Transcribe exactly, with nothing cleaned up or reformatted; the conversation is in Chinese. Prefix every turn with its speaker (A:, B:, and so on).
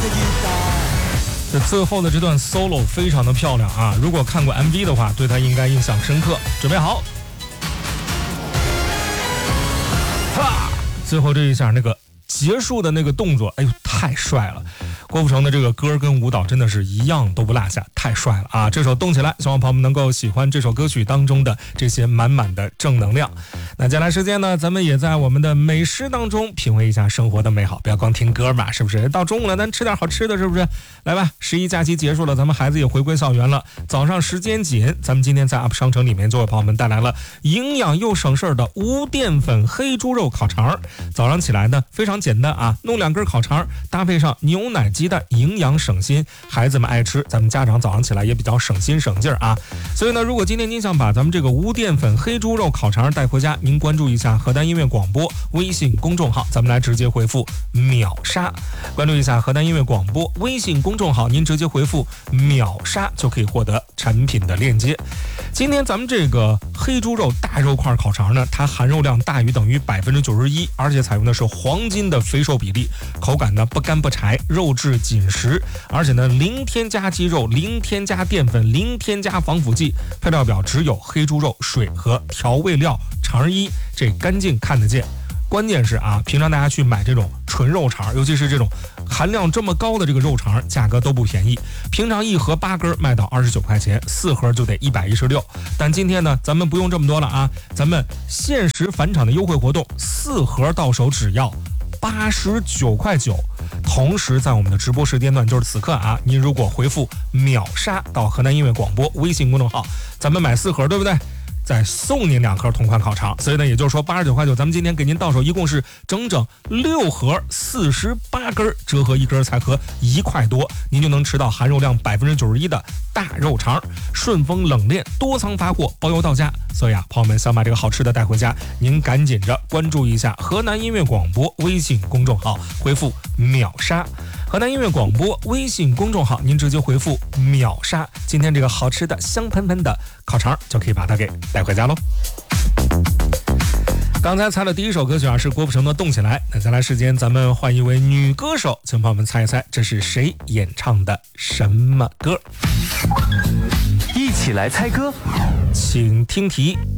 A: 这最后的这段 solo 非常的漂亮啊！如果看过 M V 的话，对他应该印象深刻。准备好，哈！最后这一下那个结束的那个动作，哎呦，太帅了！郭富城的这个歌跟舞蹈真的是一样都不落下，太帅了啊！这首动起来，希望朋友们能够喜欢这首歌曲当中的这些满满的正能量。那接下来时间呢，咱们也在我们的美食当中品味一下生活的美好，不要光听歌嘛，是不是？到中午了，咱吃点好吃的，是不是？来吧，十一假期结束了，咱们孩子也回归校园了，早上时间紧，咱们今天在 U P 商城里面就为朋友们带来了营养又省事的无淀粉黑猪肉烤肠。早上起来呢，非常简单啊，弄两根烤肠，搭配上牛奶鸡蛋，营养省心，孩子们爱吃，咱们家长早上起来也比较省心省劲儿啊。所以呢，如果今天您想把咱们这个无淀粉黑猪肉烤肠带回家，您关注一下河南音乐广播微信公众号，咱们来直接回复秒杀。关注一下河南音乐广播微信公众号，您直接回复秒杀就可以获得产品的链接。今天咱们这个黑猪肉大肉块烤肠呢，它含肉量大于等于百分之九十一，而且采用的是黄金的肥瘦比例，口感呢不干不柴，肉质紧实，而且呢零添加鸡肉，零添加淀粉，零添加防腐剂，配料表只有黑猪肉、水和调味料肠衣，这干净看得见。关键是啊，平常大家去买这种纯肉肠，尤其是这种含量这么高的这个肉肠，价格都不便宜。平常一盒八根卖到二十九块钱，四盒就得一百一十六。但今天呢，咱们不用这么多了啊，咱们限时返场的优惠活动，四盒到手只要八十九块九。同时在我们的直播时间段，就是此刻啊，您如果回复秒杀到河南音乐广播微信公众号，咱们买四盒，对不对？再送您两盒同款烤肠，所以呢，也就是说八十九块九，咱们今天给您到手一共是整整六盒四十八根，折合一根才合一块多，您就能吃到含肉量百分之九十一的大肉肠，顺丰冷链多仓发货，包邮到家。所以啊，朋友们想把这个好吃的带回家，您赶紧着关注一下河南音乐广播微信公众号，回复秒杀。河南音乐广播微信公众号，您直接回复秒杀，今天这个好吃的香喷喷的烤肠就可以把它给带回家喽。刚才猜的第一首歌曲啊是郭富城的《动起来》，那再来时间咱们换一位女歌手，请朋友们猜一猜这是谁演唱的什么歌？
B: 一起来猜歌，
A: 请听题。